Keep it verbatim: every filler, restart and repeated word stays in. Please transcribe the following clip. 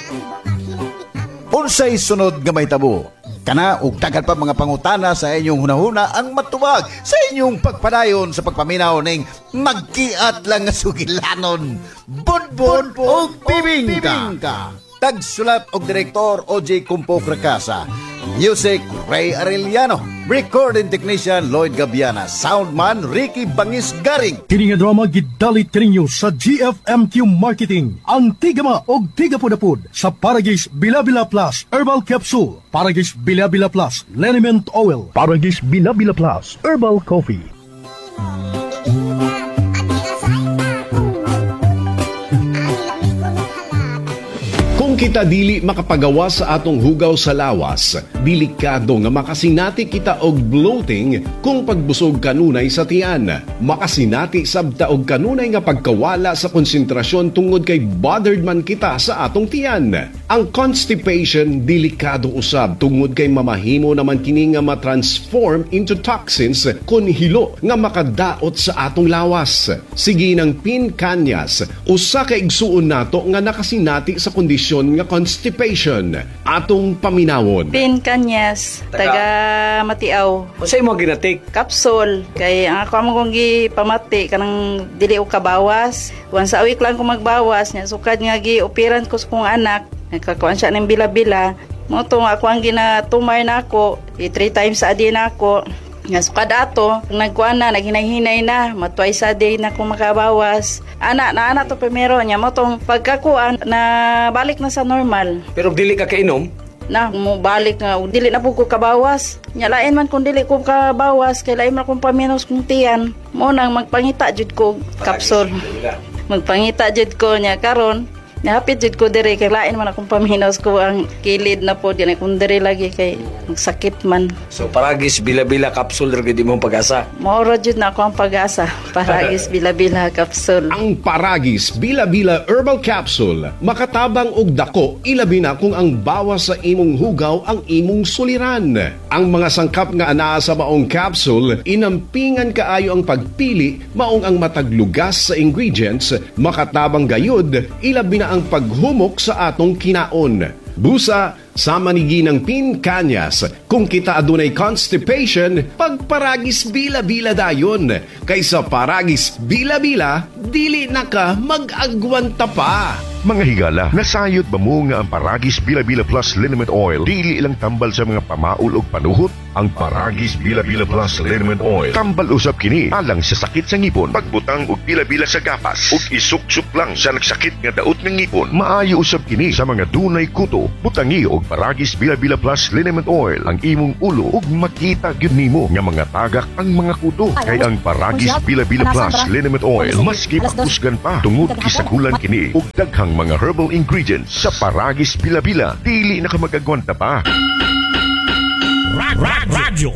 Unsay sunod nga mahitabo? Kana ug daghan pa mga pangutana sa inyong hunahuna ang matuwag sa inyong pagpadayon sa pagpaminaw ning magkiat lang nga sugilanon. Budbud ug bibingka. Tagsulat og direktor O J Kumpo Cracasa. Music Ray Arellano. Recording technician Lloyd Gabiana. Soundman Ricky Bangis Garing. Kini nga drama gidalit kaninyo sa G F M Q Marketing. Ang tigama og tigapudapud sa Paragis Bila-Bila Plus Herbal Capsule, Paragis Bila-Bila Plus Liniment Oil, Paragis Bila-Bila Plus Herbal Coffee. Kung kita dili makapagawa sa atong hugaw sa lawas, delikado nga makasinati kita og bloating kung pagbusog kanunay sa tiyan. Makasinati sabta og kanunay nga pagkawala sa konsentrasyon tungod kay bothered man kita sa atong tiyan. Ang constipation delikado usab tungod kay mamahimo naman kini nga ma-transform into toxins kun hilo nga makadaot sa atong lawas. Sige ng pinkanyas, usa ka igsuon nato nga nakasinati sa kondisyon nga constipation. Atong paminawon. Pinkanyas, taga Matiaw. Sa imo ginatik? Kapsul. Kay ang ako mo kong gipamati kanang dili o kabawas. Once a week lang ko magbawas. Nya sukad nga gi-operan ko sa kong anak. Nagkakuan siya ng bila-bila. Mo to ako ang ginatumay na ako. I three times a day na ako. Nga sukad ato, kung nagkuhan na, naghinay-hinay na, matwice a day na kung makabawas. Ana, na ana to primero niya, mo tong pagkakuan na balik na sa normal. Pero dili ka kainom? Na, mo balik nga, dili na po ko kabawas. Nyalain man kung dili ko kabawas, kay lain man kung paminos kong tiyan. Mo nang magpangita jud ko kapsul. Magpangita jud ko niya karon. Nahapit jud ko diri kay lain man akong paminos ko ang kilid na po din akong diri lagi kay sakit man. So Paragis Bila-Bila Capsule ra gid imong pag-asa. Maura jud na ako ang pag-asa. Paragis Bila-Bila Capsule. Ang Paragis Bila-Bila Herbal Capsule makatabang og dako ilabi na kung ang bawas sa imong hugaw ang imong suliran. Ang mga sangkap nga anaa sa maong capsule inampingan kaayo ang pagpili maong ang mataglugas sa ingredients makatabang gayud ilabi na ang paghumok sa atong kinaon. Busa, sa manigi ng pinkanyas, kung kita adunay constipation, pagparagis bila-bila dayon. Kaysa paragis bila-bila, dili na ka mag-agwanta pa. Mga higala, nasayot ba mo nga ang Paragis Bila-Bila Plus Liniment Oil dili ilang tambal sa mga pamaul o panuhot? Ang Paragis Bila-Bila Plus Liniment Oil tambal usab kini alang sa sakit sa ngipon, pagbutang og bila-bila sa gapas ug isuk-suk lang sa nagsakit nga daot ng ngipon. Maayo usab kini sa mga dunay kuto. Butangi og Paragis Bila-Bila Plus Liniment Oil ang imong ulo ug makita gyud nimo nga mga tagak ang mga kuto. Kay ang Paragis Bila-Bila Plus Liniment Oil maski pakusgan pa tungod kisakulan kini ug daghang mga herbal ingredients sa Paragis Bila-Bila, dili na ka magagwanta pa. Radyo